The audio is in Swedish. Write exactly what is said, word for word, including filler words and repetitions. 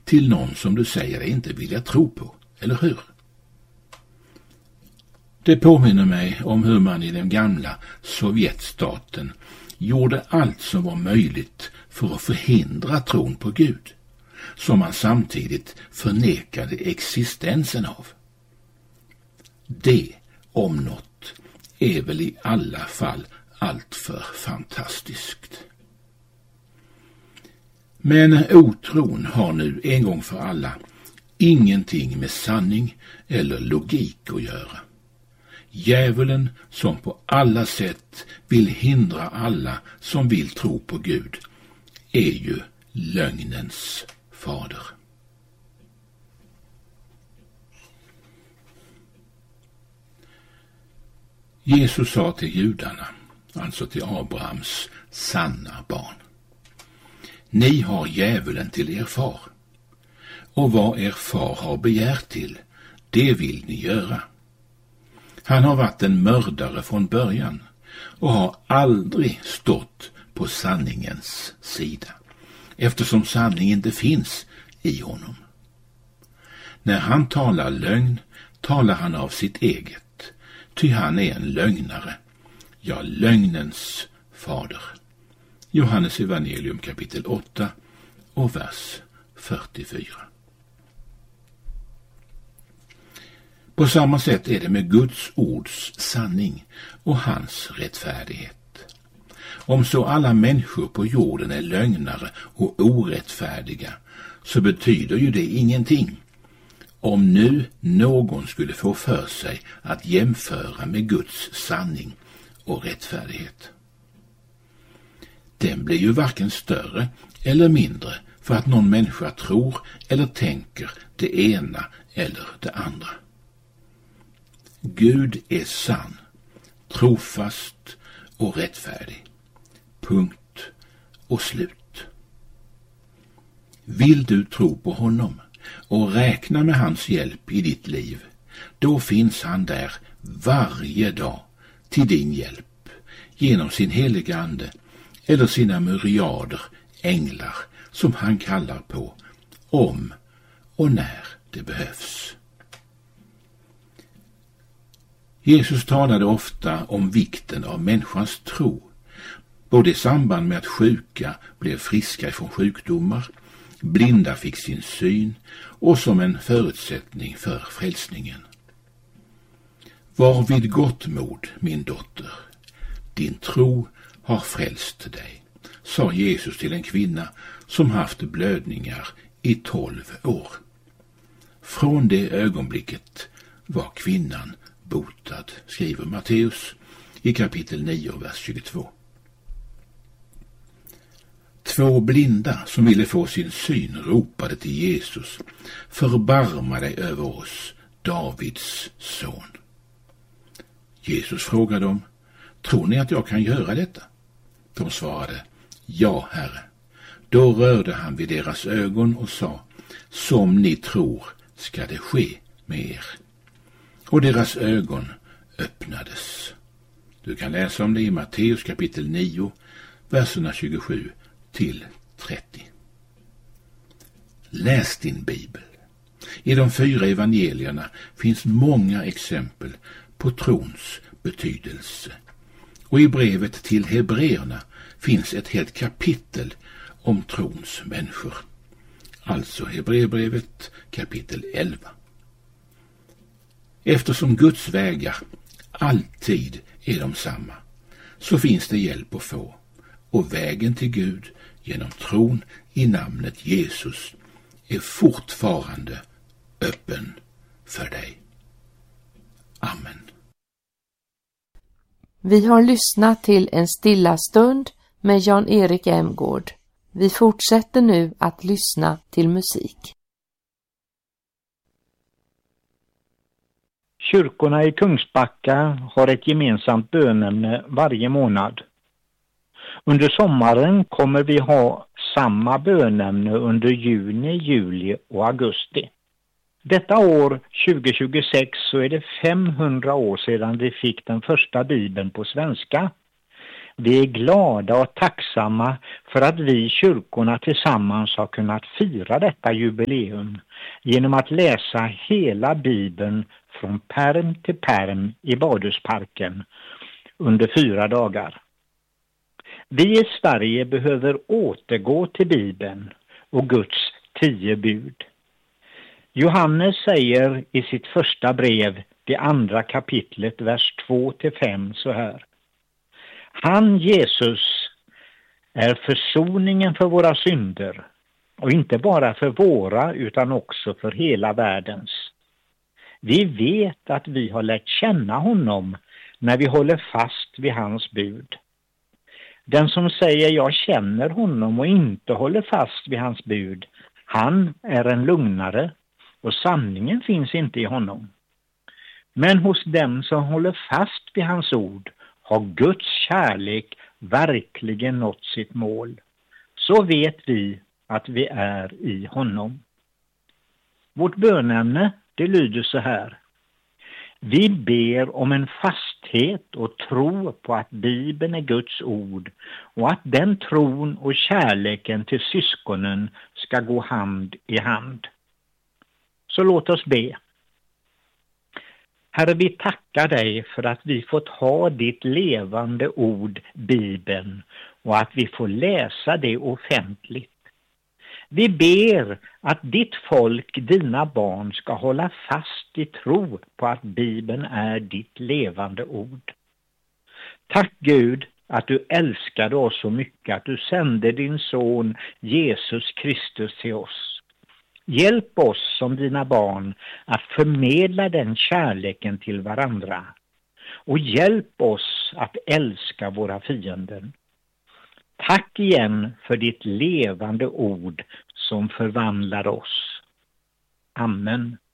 till någon som du säger dig inte vilja tro på, eller hur? Det påminner mig om hur man i den gamla Sovjetstaten gjorde allt som var möjligt för att förhindra tron på Gud, som man samtidigt förnekade existensen av. Det, om något, är väl i alla fall alltför fantastiskt. Men otron har nu en gång för alla ingenting med sanning eller logik att göra. Djävulen som på alla sätt vill hindra alla som vill tro på Gud är ju lögnens fader. Jesus sa till judarna, alltså till Abrahams sanna barn: ni har djävulen till er far, och vad er far har begärt till, det vill ni göra. Han har varit en mördare från början och har aldrig stått på sanningens sida, eftersom sanning inte finns i honom. När han talar lögn talar han av sitt eget, ty han är en lögnare, ja, lögnens fader. Johannes evangelium kapitel åtta och vers fyrtiofyra. På samma sätt är det med Guds ords sanning och hans rättfärdighet. Om så alla människor på jorden är lögnare och orättfärdiga, så betyder ju det ingenting. Om nu någon skulle få för sig att jämföra med Guds sanning och rättfärdighet. Den blir ju varken större eller mindre för att någon människa tror eller tänker det ena eller det andra. Gud är sann, trofast och rättfärdig. Punkt och slut. Vill du tro på honom och räkna med hans hjälp i ditt liv, då finns han där varje dag till din hjälp genom sin heliga ande eller sina myriader änglar som han kallar på om och när det behövs. Jesus talade ofta om vikten av människans tro, både i samband med att sjuka blev friska från sjukdomar, blinda fick sin syn och som en förutsättning för frälsningen. Var vid gott mod, min dotter, din tro har frälst dig, sa Jesus till en kvinna som haft blödningar i tolv år. Från det ögonblicket var kvinnan botad, skriver Matteus i kapitel nio, vers tjugotvå. Två blinda som ville få sin syn ropade till Jesus: förbarma dig över oss, Davids son. Jesus frågade dem: tror ni att jag kan göra detta? De svarade: ja, Herre. Då rörde han vid deras ögon och sa: som ni tror ska det ske med er. Och deras ögon öppnades. Du kan läsa om det i Matteus kapitel nio, verserna tjugosju till trettio. Läs din bibel. I de fyra evangelierna finns många exempel på trons betydelse. Och i brevet till hebreerna finns ett helt kapitel om trons människor. Alltså Hebreerbrevet kapitel elva. Eftersom Guds vägar alltid är de samma, så finns det hjälp att få. Och vägen till Gud genom tron i namnet Jesus är fortfarande öppen för dig. Amen. Vi har lyssnat till en stilla stund med Jan-Erik Emgård. Vi fortsätter nu att lyssna till musik. Kyrkorna i Kungsbacka har ett gemensamt bönämne varje månad. Under sommaren kommer vi ha samma bönämne under juni, juli och augusti. Detta år tjugohundratjugosex så är det femhundra år sedan vi fick den första bibeln på svenska. Vi är glada och tacksamma för att vi i kyrkorna tillsammans har kunnat fira detta jubileum genom att läsa hela Bibeln från pärm till pärm i Badhusparken under fyra dagar. Vi i Sverige behöver återgå till Bibeln och Guds tio bud. Johannes säger i sitt första brev, det andra kapitlet, vers två till fem så här. Han, Jesus, är försoningen för våra synder, och inte bara för våra utan också för hela världens. Vi vet att vi har lärt känna honom när vi håller fast vid hans bud. Den som säger jag känner honom och inte håller fast vid hans bud, han är en lugnare och sanningen finns inte i honom. Men hos dem som håller fast vid hans ord har Guds kärlek verkligen nått sitt mål. Så vet vi att vi är i honom. Vårt bönämne, det lyder så här. Vi ber om en fasthet och tro på att Bibeln är Guds ord och att den tron och kärleken till syskonen ska gå hand i hand. Så låt oss be. Herre, vi tackar dig för att vi fått ha ditt levande ord, Bibeln, och att vi får läsa det offentligt. Vi ber att ditt folk, dina barn, ska hålla fast i tro på att Bibeln är ditt levande ord. Tack Gud att du älskade oss så mycket att du sände din son Jesus Kristus till oss. Hjälp oss som dina barn att förmedla den kärleken till varandra. Och hjälp oss att älska våra fiender. Tack igen för ditt levande ord som förvandlar oss. Amen.